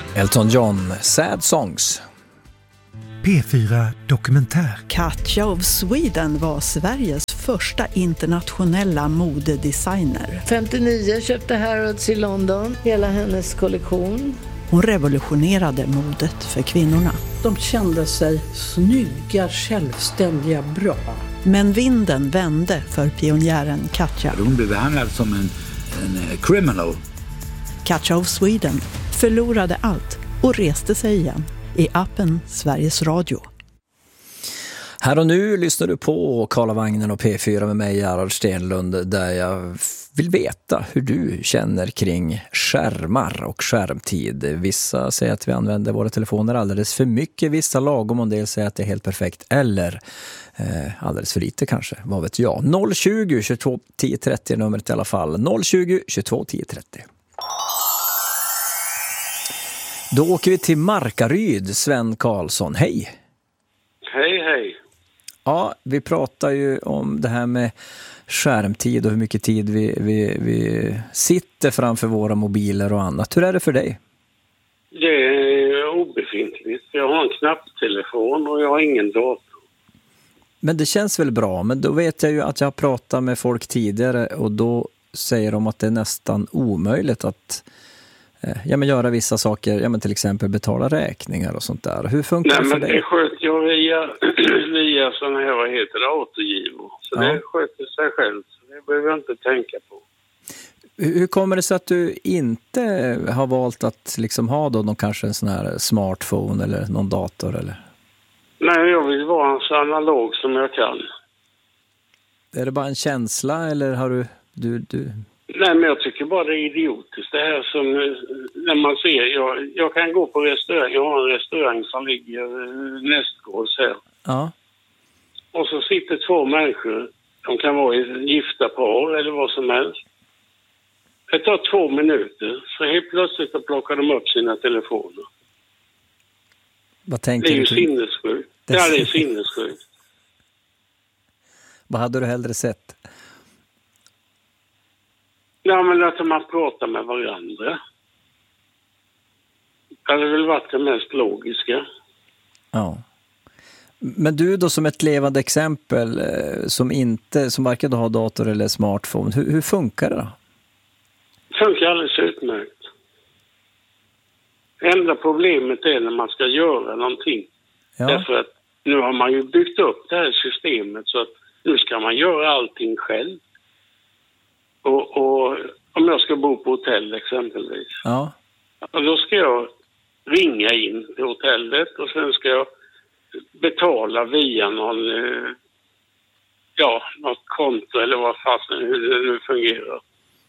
Elton John, Sad Songs. P4 Dokumentär. Katja of Sweden var Sveriges första internationella modedesigner. 59 köpte Harrods i London, hela hennes kollektion. Hon revolutionerade modet för kvinnorna. De kände sig snygga, självständiga, bra. Men vinden vände för pionjären Katja. Hon blev behandlad som en criminal. Katja of Sweden förlorade allt och reste sig igen i appen Sveriges Radio. Här och nu lyssnar du på Karlavagnen och P4 med mig, Gerhard Stenlund, där jag vill veta hur du känner kring skärmar och skärmtid. Vissa säger att vi använder våra telefoner alldeles för mycket, vissa lagom, och en del säger att det är helt perfekt, eller alldeles för lite kanske, vad vet jag. 020 22 10 30 är numret i alla fall. 020 22 10 30. Då åker vi till Markaryd, Sven Karlsson. Hej! Hej, hej. Ja, vi pratar ju om det här med skärmtid och hur mycket tid vi sitter framför våra mobiler och annat. Hur är det för dig? Det är obefintligt. Jag har en knapptelefon och jag har ingen dator. Men det känns väl bra, men då vet jag ju att jag har pratat med folk tidigare och då säger de att det är nästan omöjligt att göra vissa saker, till exempel betala räkningar och sånt där. Hur funkar det för dig? Det sköter jag via sådana här, vad heter det, autogivor. Så det sköter sig själv, så det behöver jag inte tänka på. Hur kommer det sig att du inte har valt att liksom ha då kanske en sån här smartphone eller någon dator eller? Nej, jag vill vara så analog som jag kan. Är det bara en känsla eller har du... Nej, men jag tycker bara det är idiotiskt. Det här som när man ser, jag kan gå på restaurang. Jag har en restaurang som ligger nästgårds här. Ja. Och så sitter två människor. De kan vara gifta par eller vad som helst. Det tar 2 minuter. Så helt plötsligt så plockar de upp sina telefoner. Vad tänker det är ju du? sinnessjukt. Det är sinnessjukt. Vad hade du hellre sett? Ja, men att man pratar med varandra. Det hade väl varit det mest logiska. Ja. Men du då som ett levande exempel som varken har dator eller smartphone, hur funkar det då? Det funkar alldeles utmärkt. Enda problemet är när man ska göra någonting. Ja. Därför att nu har man ju byggt upp det här systemet så att nu ska man göra allting själv. Och om jag ska bo på hotell exempelvis. Ja. Och då ska jag ringa in till hotellet och sen ska jag betala via något konto eller vad fasen hur det nu fungerar.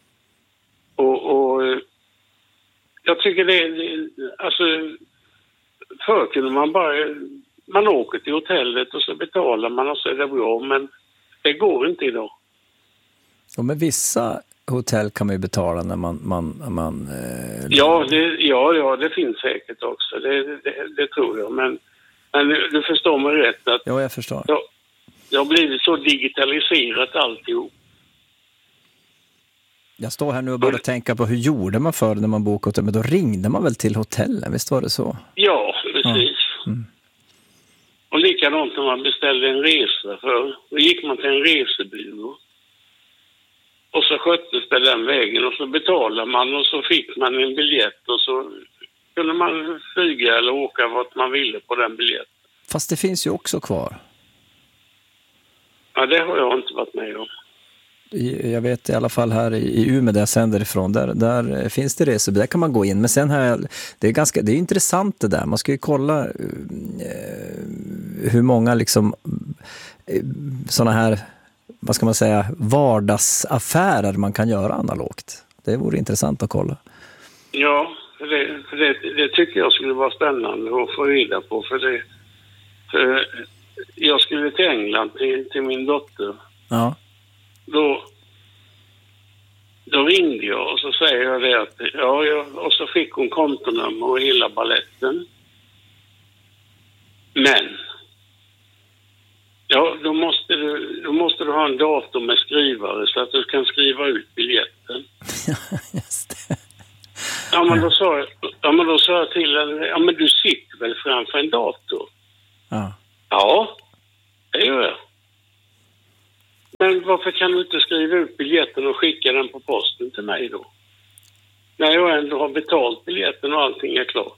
Och jag tycker alltså förr kunde man åker till hotellet och så betalar man och så är det bra, men det går inte idag. Ja, men vissa hotell kan man ju betala när man det finns säkert också. Det tror jag. Men du förstår mig rätt att... Ja, jag förstår. Jag har blivit så digitaliserat alltihop. Jag står här nu och börjar tänka på hur gjorde man för när man bokade hotell? Men då ringde man väl till hotellen, visst var det så? Ja, precis. Ja. Mm. Och likadant när man beställde en resa för. Då gick man till en resebyrå. Och så sköttes det den vägen och så betalade man och så fick man en biljett och så kunde man flyga eller åka vart man ville på den biljetten. Fast det finns ju också kvar. Ja, det har jag inte varit med om. Jag vet i alla fall här i Umeå där jag sänder ifrån, där finns det resor, där kan man gå in. Men sen det är intressant det där. Man ska ju kolla hur många liksom såna här, vad ska man säga, vardagsaffärer man kan göra analogt. Det vore intressant att kolla. Ja, det tycker jag skulle vara spännande att få reda på. För jag skulle till England till min dotter. Ja. Då ringde jag och så säger jag det att och så fick hon kontonummer och hela balletten. Men då måste du ha en dator med skrivare så att du kan skriva ut biljetten. Just det. Ja, Ja, men då sa jag till henne, ja men du sitter väl framför en dator? Ja. Ja, det gör jag. Men varför kan du inte skriva ut biljetten och skicka den på posten till mig då? När jag ändå har betalt biljetten och allting är klart.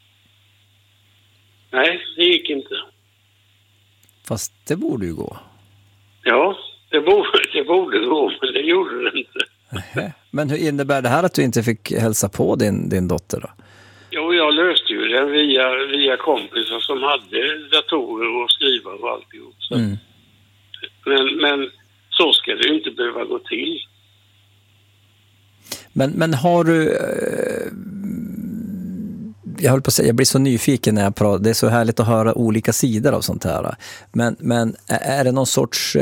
Nej, det gick inte. Fast det borde ju gå. Ja, det borde gå, men det gjorde det inte. Men hur innebär det här att du inte fick hälsa på din dotter då? Jo, jag löste ju det via kompisar som hade datorer och skriva och alltihop. Så. Men så ska det ju inte behöva gå till. Men har du... jag höll på att säga, jag blir så nyfiken när jag pratar. Det är så härligt att höra olika sidor av sånt här. Men är det någon sorts...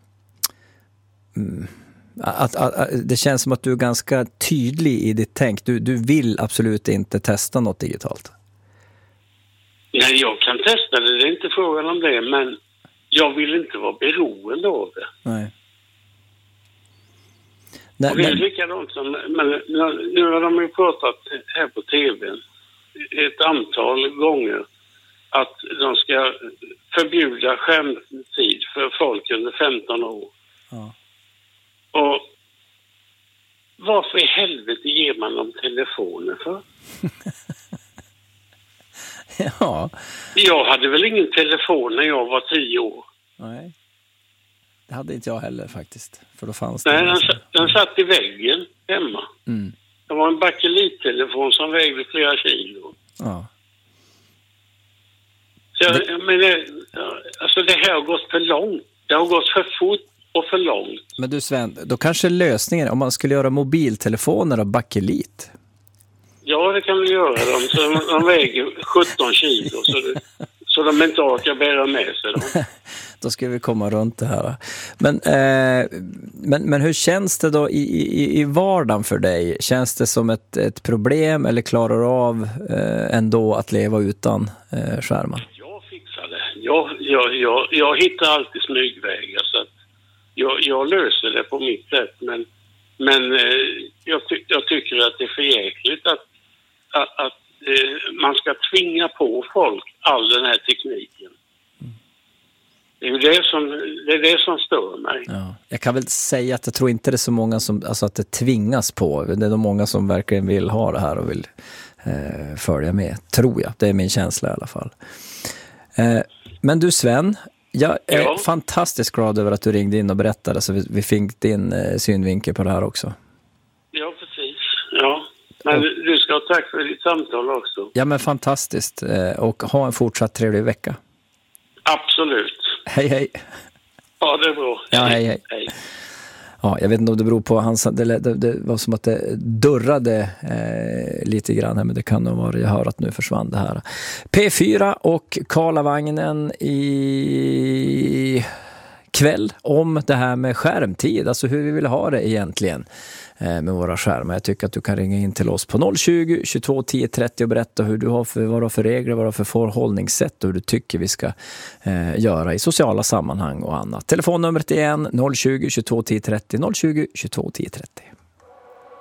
det känns som att du är ganska tydlig i ditt tänk. Du vill absolut inte testa något digitalt. Nej, jag kan testa det. Det är inte frågan om det. Men jag vill inte vara beroende av det. Nej. Och det är likadant som... Men nu har de ju pratat här på tv ett antal gånger att de ska förbjuda skärmtid för folk under 15 år. Ja. Och varför i helvete ger man dem telefoner för? Ja. Jag hade väl ingen telefon när jag var 10 år. Nej. Det hade inte jag heller faktiskt. För då fanns det... Nej, den satt i väggen hemma. Mm. Det var en bakelittelefon som vägde flera kilo. Ja. Så alltså det här har gått för långt. Det har gått för fort och för långt. Men du Sven, då kanske lösningen om man skulle göra mobiltelefoner av bakelit. Ja, det kan vi göra dem. Så de väger 17 kilo så de inte orkar bära med sig dem. Då ska vi komma runt det här. Men hur känns det då i vardagen för dig? Känns det som ett problem eller klarar du av ändå att leva utan skärmar? Jag fixar det. Jag hittar alltid smygvägar så att jag löser det på mitt sätt. Men jag tycker att det är för jäkligt att man ska tvinga på folk all den här tekniken. Det är det som stör mig. Ja. Jag kan väl säga att jag tror inte det är så många som, alltså att det tvingas på. Det är de många som verkligen vill ha det här och vill följa med, tror jag. Det är min känsla i alla fall. Men du Sven, jag är fantastiskt glad över att du ringde in och berättade så vi fick din synvinkel på det här också. Ja, precis. Ja. Men du ska ha tack för ditt samtal också. Ja, men fantastiskt. Och ha en fortsatt trevlig vecka. Absolut. Hej, hej. Ja, det är bra. Ja, hej. Ja, jag vet inte om det beror på hans... Det var som att det dörrade lite grann här, men det kan nog vara, jag hör att nu försvann det här. P4 och Karlavagnen i kväll om det här med skärmtid, alltså hur vi vill ha det egentligen med våra skärmar. Jag tycker att du kan ringa in till oss på 020 22 10 30 och berätta hur du har vad du har för regler, vad du har för förhållningssätt och hur du tycker vi ska göra i sociala sammanhang och annat. Telefonnumret är 020 22 10 30 020 22 10 30.